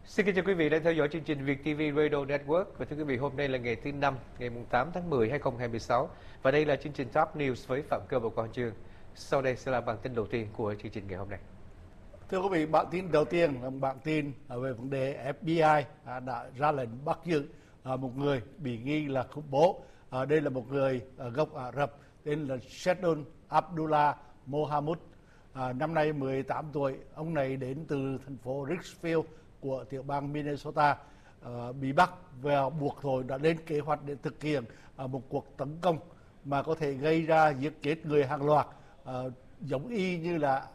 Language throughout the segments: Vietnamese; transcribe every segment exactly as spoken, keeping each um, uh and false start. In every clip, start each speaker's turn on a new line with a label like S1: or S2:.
S1: Xin kính chào quý vị đang theo dõi chương trình Việt ti vi Radio Network. Và thưa quý vị, hôm nay là ngày thứ năm, ngày tám tháng mười, hai nghìn không trăm hai mươi sáu. Và đây là chương trình Top News với Phạm Cơ và Quang Chương. Sau đây sẽ là bản tin đầu tiên của chương trình ngày hôm nay.
S2: Thưa quý vị, bản tin đầu tiên là bản tin về vấn đề ép bê i đã ra lệnh bắt giữ một người bị nghi là khủng bố. Đây là một người gốc Ả Rập tên là Sheldon Abdullah Mohamud. Năm nay mười tám tuổi, ông này đến từ thành phố Richfield của tiểu bang Minnesota, uh, bị bắt và buộc tội đã lên kế hoạch để thực hiện uh, một cuộc tấn công mà có thể gây ra giết chết người hàng loạt, uh, giống y như là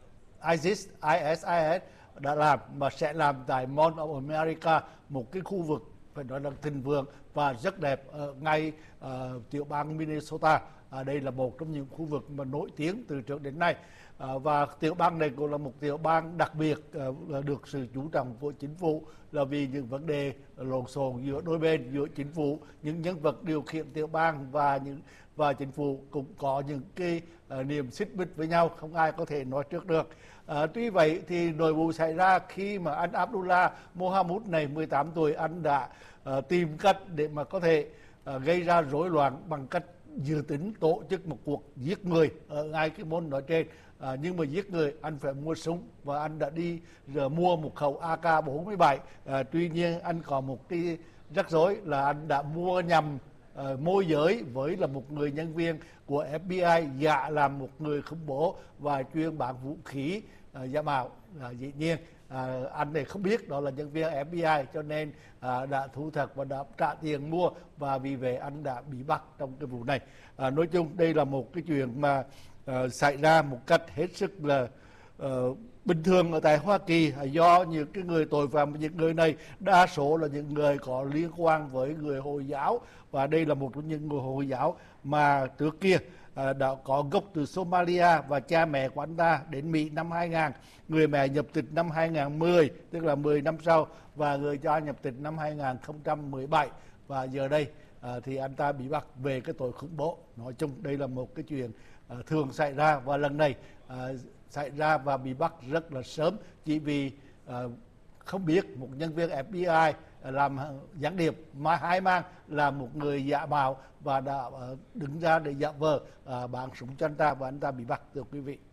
S2: ISIS, i ét i ét đã làm, mà sẽ làm tại Mall of America, một cái khu vực phải nói là thịnh vượng và rất đẹp ở ngay uh, tiểu bang Minnesota. À, đây là một trong những khu vực mà nổi tiếng từ trước đến nay, à, và tiểu bang này cũng là một tiểu bang đặc biệt, à, được sự chú trọng của chính phủ, là vì những vấn đề lộn xộn giữa đôi bên, giữa chính phủ, những nhân vật điều khiển tiểu bang và những và chính phủ cũng có những cái uh, niềm xích mích với nhau, không ai có thể nói trước được. À, tuy vậy thì nội vụ xảy ra khi mà anh Abdullah Mohamud này mười tám tuổi, anh đã uh, tìm cách để mà có thể uh, gây ra rối loạn bằng cách dự tính tổ chức một cuộc giết người ở ngay cái môn nói trên. À, nhưng mà giết người anh phải mua súng, và anh đã đi giờ mua một khẩu a ca bốn mươi bảy. À, tuy nhiên anh có một cái rắc rối là anh đã mua nhầm uh, môi giới với là một người nhân viên của ép bê i, giả làm một người khủng bố và chuyên bán vũ khí uh, giả mạo. À, dĩ nhiên À, anh này không biết đó là nhân viên ép bê i, cho nên à, đã thú thật và đã trả tiền mua, và vì vậy anh đã bị bắt trong cái vụ này. À, nói chung đây là một cái chuyện mà à, xảy ra một cách hết sức là à, bình thường ở tại Hoa Kỳ, à, do những cái người tội phạm, những người này đa số là những người có liên quan với người Hồi giáo, và đây là một trong những người Hồi giáo mà trước kia À, đã có gốc từ Somalia, và cha mẹ của anh ta đến Mỹ năm hai nghìn, người mẹ nhập tịch năm hai nghìn không trăm mười, tức là mười năm sau, và người cha nhập tịch năm hai nghìn không trăm mười bảy, và giờ đây à, thì anh ta bị bắt về cái tội khủng bố. Nói chung đây là một cái chuyện à, thường xảy ra, và lần này à, xảy ra và bị bắt rất là sớm, chỉ vì à, không biết một nhân viên ép bê i làm gián điệp, mà hai mang là một người giả mạo và đã đứng ra để giả vờ bán súng cho anh ta, và anh ta bị bắt. Thưa quý vị,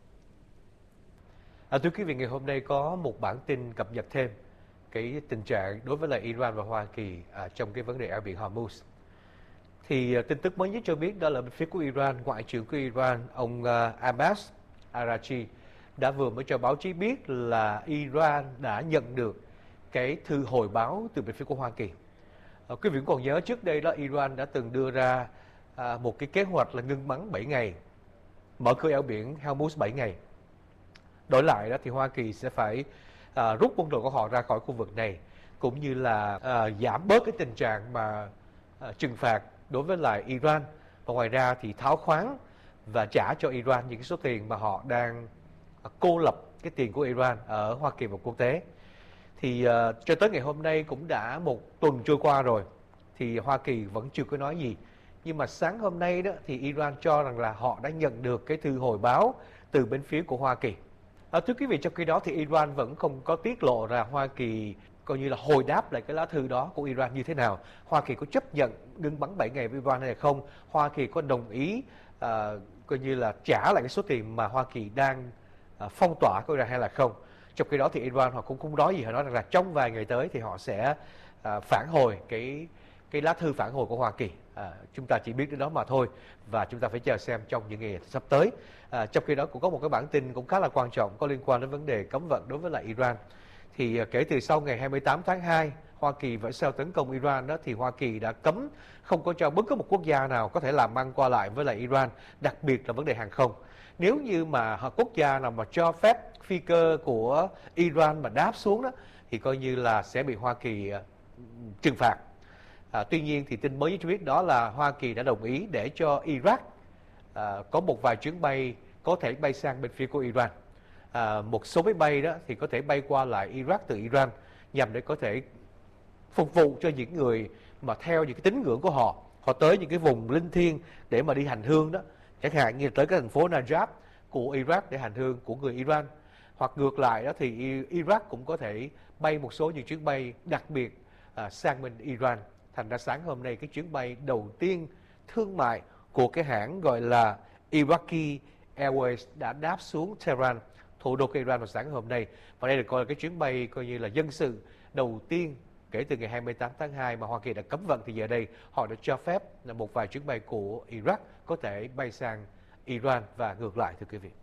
S1: à, thưa quý vị, ngày hôm nay có một bản tin cập nhật thêm cái tình trạng đối với lại Iran và Hoa Kỳ à, trong cái vấn đề eo biển Hormuz. Thì à, tin tức mới nhất cho biết đó là bên phía của Iran, ngoại trưởng của Iran ông à, Abbas Araghchi đã vừa mới cho báo chí biết là Iran đã nhận được cái thư hồi báo từ bên phía của Hoa Kỳ. À, quý vị cũng còn nhớ trước đây đó, Iran đã từng đưa ra à, một cái kế hoạch là ngưng bắn bảy ngày, mở cửa eo biển Hormuz bảy ngày. Đổi lại đó thì Hoa Kỳ sẽ phải à, rút quân đội của họ ra khỏi khu vực này, cũng như là à, giảm bớt cái tình trạng mà à, trừng phạt đối với lại Iran, và ngoài ra thì tháo khoáng và trả cho Iran những cái số tiền mà họ đang à, cô lập cái tiền của Iran ở Hoa Kỳ và quốc tế. Thì uh, cho tới ngày hôm nay cũng đã một tuần trôi qua rồi, thì Hoa Kỳ vẫn chưa có nói gì. Nhưng mà sáng hôm nay đó thì Iran cho rằng là họ đã nhận được cái thư hồi báo từ bên phía của Hoa Kỳ. À, thưa quý vị, trong khi đó thì Iran vẫn không có tiết lộ ra Hoa Kỳ coi như là hồi đáp lại cái lá thư đó của Iran như thế nào. Hoa Kỳ có chấp nhận ngưng bắn bảy ngày với Iran hay không? Hoa Kỳ có đồng ý uh, coi như là trả lại cái số tiền mà Hoa Kỳ đang uh, phong tỏa của Iran hay là không? Trong khi đó thì Iran họ cũng không nói gì, họ nói rằng là trong vài ngày tới thì họ sẽ à, phản hồi cái cái lá thư phản hồi của Hoa Kỳ. À, chúng ta chỉ biết đến đó mà thôi, và chúng ta phải chờ xem trong những ngày sắp tới. À, trong khi đó cũng có một cái bản tin cũng khá là quan trọng có liên quan đến vấn đề cấm vận đối với lại Iran. Thì à, kể từ sau ngày hai mươi tám tháng hai, Hoa Kỳ vẫn sau tấn công Iran đó, thì Hoa Kỳ đã cấm không có cho bất cứ một quốc gia nào có thể làm ăn qua lại với lại Iran, đặc biệt là vấn đề hàng không. Nếu như mà quốc gia nào mà cho phép phi cơ của Iran mà đáp xuống đó, thì coi như là sẽ bị Hoa Kỳ uh, trừng phạt. À, tuy nhiên thì tin mới nhất cho biết đó là Hoa Kỳ đã đồng ý để cho Iraq uh, có một vài chuyến bay có thể bay sang bên phía của Iran. À, một số máy bay đó thì có thể bay qua lại Iraq từ Iran, nhằm để có thể phục vụ cho những người mà theo những cái tín ngưỡng của họ, họ tới những cái vùng linh thiêng để mà đi hành hương đó, chẳng hạn như tới cái thành phố Najaf của Iraq để hành hương của người Iran. Hoặc ngược lại đó thì Iraq cũng có thể bay một số những chuyến bay đặc biệt à, sang bên Iran. Thành ra sáng hôm nay cái chuyến bay đầu tiên thương mại của cái hãng gọi là Iraqi Airways đã đáp xuống Tehran, thủ đô của Iran vào sáng hôm nay. Và đây được coi là cái chuyến bay coi như là dân sự đầu tiên kể từ ngày hai mươi tám tháng hai mà Hoa Kỳ đã cấm vận, thì giờ đây họ đã cho phép là một vài chuyến bay của Iraq có thể bay sang Iran và ngược lại, thưa quý vị.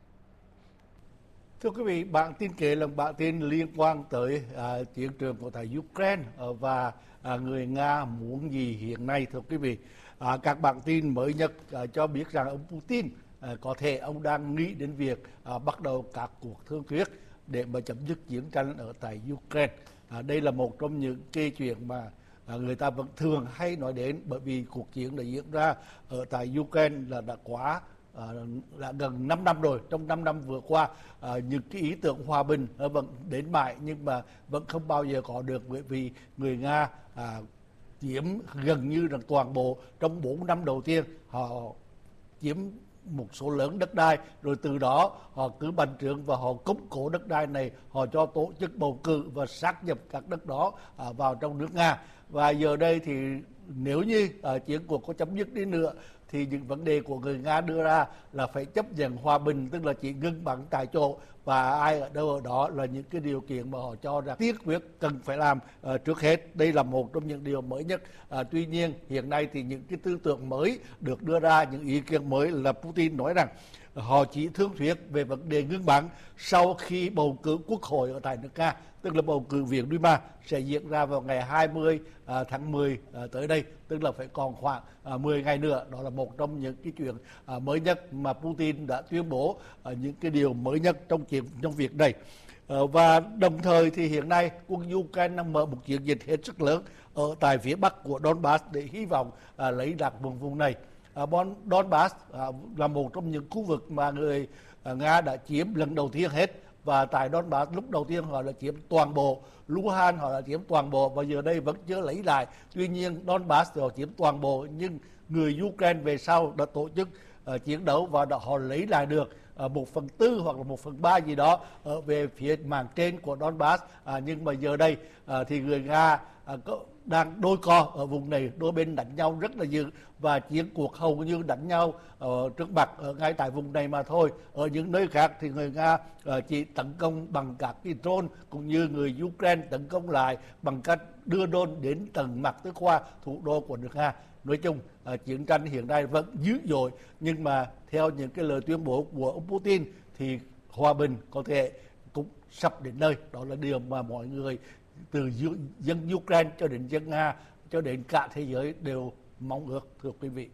S2: Thưa quý vị, bản tin kể là bản tin liên quan tới à, chiến trường của tại Ukraine và à, người Nga muốn gì hiện nay, thưa quý vị. À, các bản tin mới nhất à, cho biết rằng ông Putin à, có thể ông đang nghĩ đến việc à, bắt đầu các cuộc thương thuyết để mà chấm dứt chiến tranh ở tại Ukraine. À, đây là một trong những cái chuyện mà à, người ta vẫn thường hay nói đến, bởi vì cuộc chiến đã diễn ra ở tại Ukraine là đã quá À, đã gần năm năm rồi. Trong năm năm vừa qua, à, những cái ý tưởng hòa bình vẫn đến mãi nhưng mà vẫn không bao giờ có được, bởi vì người Nga à, chiếm gần như là toàn bộ. Trong bốn năm đầu tiên họ chiếm một số lớn đất đai, rồi từ đó họ cứ bành trướng và họ củng cố đất đai này, họ cho tổ chức bầu cử và sát nhập các đất đó à, vào trong nước Nga. Và giờ đây thì nếu như à, chiến cuộc có chấm dứt đi nữa thì những vấn đề của người Nga đưa ra là phải chấp nhận hòa bình, tức là chỉ ngưng bắn tại chỗ, và ai ở đâu ở đó là những cái điều kiện mà họ cho rằng tiên quyết cần phải làm uh, trước hết. Đây là một trong những điều mới nhất. Uh, tuy nhiên hiện nay thì những cái tư tưởng mới được đưa ra, những ý kiến mới là Putin nói rằng họ chỉ thương thuyết về vấn đề ngưng bắn sau khi bầu cử quốc hội ở tại nước Nga, tức là bầu cử Viện Duma sẽ diễn ra vào ngày hai mươi à, tháng mười à, tới đây, tức là phải còn khoảng à, mười ngày nữa. Đó là một trong những cái chuyện à, mới nhất mà Putin đã tuyên bố, à, những cái điều mới nhất trong chuyện trong việc này. À, và đồng thời thì hiện nay quân Ukraine đang mở một chiến dịch hết sức lớn ở tại phía bắc của Donbass để hy vọng à, lấy lại vùng vùng này. À, Donbass à, là một trong những khu vực mà người à, Nga đã chiếm lần đầu tiên hết. Và tại Donbass lúc đầu tiên họ đã chiếm toàn bộ, Luhansk họ đã chiếm toàn bộ, và giờ đây vẫn chưa lấy lại. Tuy nhiên Donbass họ chiếm toàn bộ, nhưng người Ukraine về sau đã tổ chức uh, chiến đấu và đã họ lấy lại được uh, một phần tư hoặc là một phần ba gì đó ở về phía màn trên của Donbass. Uh, nhưng mà giờ đây uh, thì người Nga uh, có, đang đôi co ở vùng này, đôi bên đánh nhau rất là dữ, và chiến cuộc hầu như đánh nhau ở trước mặt ở ngay tại vùng này mà thôi. Ở những nơi khác thì người Nga uh, chỉ tấn công bằng các cái drone, cũng như người Ukraine tấn công lại bằng cách đưa drone đến tầng mặt tới qua thủ đô của nước Nga. Nói chung uh, chiến tranh hiện nay vẫn dữ dội, nhưng mà theo những cái lời tuyên bố của ông Putin thì hòa bình có thể cũng sắp đến nơi. Đó là điều mà mọi người từ dân Ukraine cho đến dân Nga cho đến cả thế giới đều mong ước, thưa quý vị.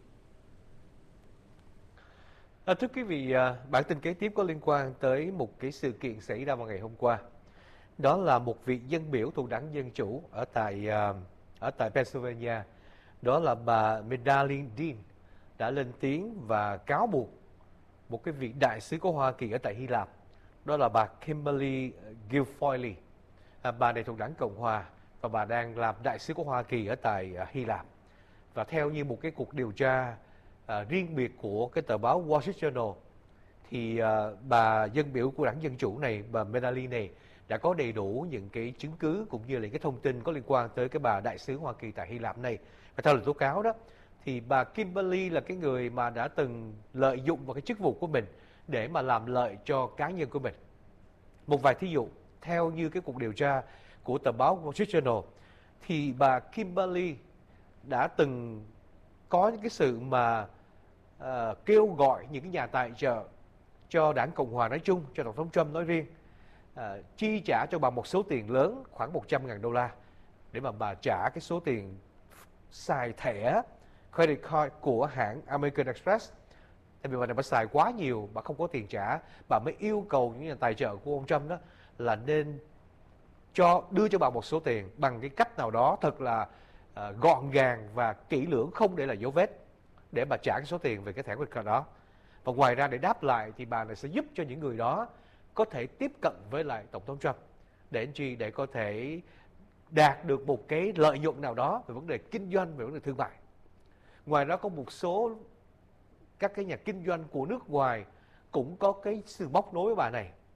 S1: À, thưa quý vị, bản tin kế tiếp có liên quan tới một cái sự kiện xảy ra vào ngày hôm qua. Đó là một vị dân biểu thuộc đảng Dân Chủ ở tại ở tại Pennsylvania. Đó là bà Madeleine Dean đã lên tiếng và cáo buộc một cái vị đại sứ của Hoa Kỳ ở tại Hy Lạp. Đó là bà Kimberly Guilfoyle. À, bà này thuộc đảng Cộng Hòa và bà đang làm đại sứ của Hoa Kỳ ở tại uh, Hy Lạp. Và theo như một cái cuộc điều tra uh, riêng biệt của cái tờ báo Wall Street Journal, thì uh, bà dân biểu của đảng Dân Chủ này, bà Madeleine này, đã có đầy đủ những cái chứng cứ cũng như là cái thông tin có liên quan tới cái bà đại sứ Hoa Kỳ tại Hy Lạp này. Và theo lời tố cáo đó, thì bà Kimberly là cái người mà đã từng lợi dụng vào cái chức vụ của mình để mà làm lợi cho cá nhân của mình. Một vài thí dụ, theo như cái cuộc điều tra của tờ báo Wall Street Journal, thì bà Kimberly đã từng có những cái sự mà uh, kêu gọi những cái nhà tài trợ cho đảng Cộng Hòa nói chung, cho Tổng thống Trump nói riêng, uh, chi trả cho bà một số tiền lớn, khoảng một trăm ngàn đô la, để mà bà trả cái số tiền xài thẻ credit card của hãng American Express. Tại vì bà này bà xài quá nhiều, bà không có tiền trả, bà mới yêu cầu những nhà tài trợ của ông Trump đó là nên cho đưa cho bà một số tiền bằng cái cách nào đó thật là uh, gọn gàng và kỹ lưỡng, không để lại dấu vết, để bà trả cái số tiền về cái thẻ credit card đó. Và ngoài ra để đáp lại thì bà này sẽ giúp cho những người đó có thể tiếp cận với lại Tổng thống Trump để chi để có thể đạt được một cái lợi nhuận nào đó về vấn đề kinh doanh, về vấn đề thương mại. Ngoài ra có một số các cái nhà kinh doanh của nước ngoài cũng có cái sự móc nối với bà này.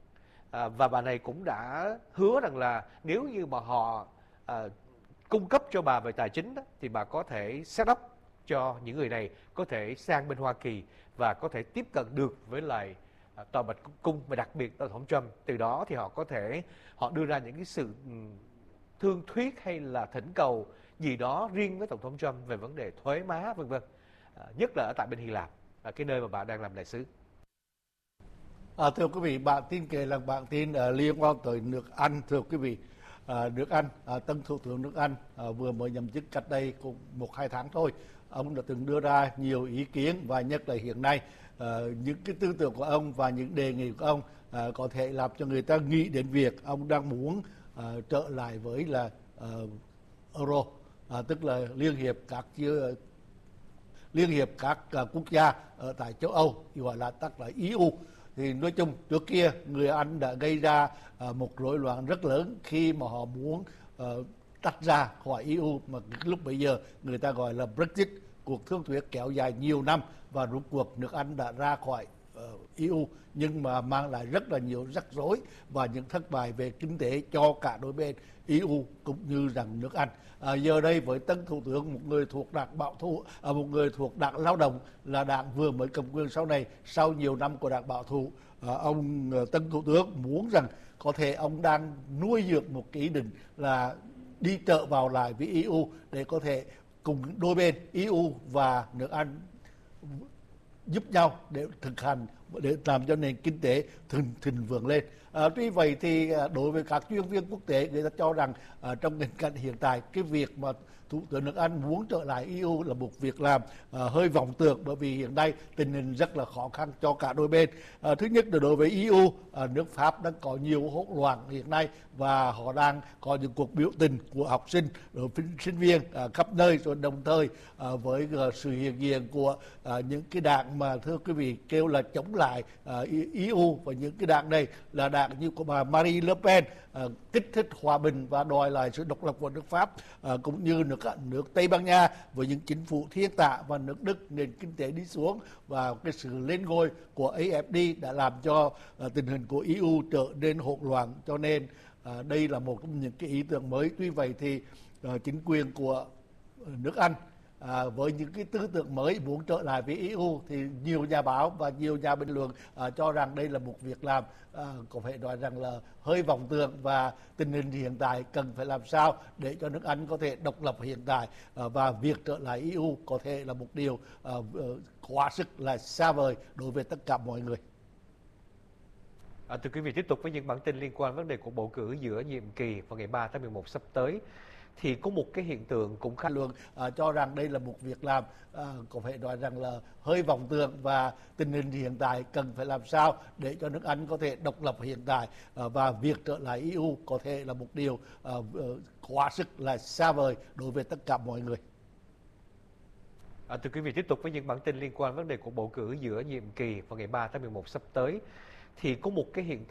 S1: À, và bà này cũng đã hứa rằng là nếu như mà họ à, cung cấp cho bà về tài chính đó, thì bà có thể set up cho những người này có thể sang bên Hoa Kỳ và có thể tiếp cận được với lại à, tòa Bạch Cung, và đặc biệt là Tổng thống Trump. Từ đó thì họ có thể họ đưa ra những cái sự um, thương thuyết hay là thỉnh cầu gì đó riêng với Tổng thống Trump về vấn đề thuế má vân vân, à, nhất là ở tại bên Hy Lạp, là cái nơi mà bà đang làm đại sứ.
S2: À, thưa quý vị, bản tin kể là bản tin uh, liên quan tới nước Anh. Thưa quý vị, uh, nước Anh, uh, tân thủ tướng nước Anh uh, vừa mới nhậm chức cách đây cũng một hai tháng thôi. Ông đã từng đưa ra nhiều ý kiến, và nhất là hiện nay uh, những cái tư tưởng của ông và những đề nghị của ông uh, có thể làm cho người ta nghĩ đến việc ông đang muốn uh, trở lại với là uh, Euro, uh, tức là liên hiệp các chưa liên hiệp các uh, quốc gia ở tại châu Âu, gọi là tắt là e u. Thì nói chung trước kia người Anh đã gây ra uh, một rối loạn rất lớn khi mà họ muốn uh, tách ra khỏi e u, mà lúc bấy giờ người ta gọi là Brexit, cuộc thương thuyết kéo dài nhiều năm, và rốt cuộc nước Anh đã ra khỏi uh, e u, nhưng mà mang lại rất là nhiều rắc rối và những thất bại về kinh tế cho cả đôi bên e u cũng như rằng nước Anh. À, giờ đây với tân thủ tướng, một người thuộc đảng bảo thủ, à, một người thuộc đảng lao động, là đảng vừa mới cầm quyền sau này sau nhiều năm của đảng bảo thủ, à, ông tân thủ tướng muốn rằng có thể ông đang nuôi dưỡng một cái ý định là đi trở vào lại với e u để có thể cùng đôi bên e u và nước Anh giúp nhau để thực hành, để làm cho nền kinh tế thịnh thịnh vượng lên. À, tuy vậy thì đối với các chuyên viên quốc tế, người ta cho rằng à, trong tình cảnh hiện tại, cái việc mà thủ tướng nước Anh muốn trở lại e u là một việc làm à, hơi vọng tưởng, bởi vì hiện nay tình hình rất là khó khăn cho cả đôi bên. À, thứ nhất là đối với e u, à, nước Pháp đang có nhiều hỗn loạn hiện nay, và họ đang có những cuộc biểu tình của học sinh, rồi sinh viên à, khắp nơi, rồi đồng thời à, với à, sự hiện diện của à, những cái đảng mà thưa quý vị kêu là chống lại à, e u, và những cái đảng này là đảng như của bà Marie Le Pen, à, kích thích hòa bình và đòi lại sự độc lập của nước Pháp, à, cũng như nước nước Tây Ban Nha với những chính phủ thiên tạ, và nước Đức nền kinh tế đi xuống, và cái sự lên ngôi của a ép đê đã làm cho à, tình hình của e u trở nên hỗn loạn. Cho nên à, đây là một trong những cái ý tưởng mới. Tuy vậy thì à, chính quyền của nước Anh À, với những cái tư tưởng mới muốn trở lại với e u, thì nhiều nhà báo và nhiều nhà bình luận à, cho rằng đây là một việc làm à, có thể nói rằng là hơi vọng tưởng, và tình hình hiện tại cần phải làm sao để cho nước Anh có thể độc lập hiện tại, à, và việc trở lại e u có thể là một điều à, quá sức là xa vời đối với tất cả mọi người.
S1: À, thưa quý vị, tiếp tục với những bản tin liên quan vấn đề cuộc bầu cử giữa nhiệm kỳ vào ngày ba tháng mười một sắp tới. Thì có một cái hiện tượng cũng khá
S2: luận à, cho rằng đây là một việc làm à, có thể nói rằng là hơi vọng tưởng, và tình hình hiện tại cần phải làm sao để cho nước Anh có thể độc lập hiện tại, à, và việc trở lại e u có thể là một điều à, quá sức là xa vời đối với tất cả mọi người.
S1: À, thưa quý vị, tiếp tục với những bản tin liên quan vấn đề cuộc bầu cử giữa nhiệm kỳ vào ngày ba tháng mười một sắp tới. Thì có một cái hiện tượng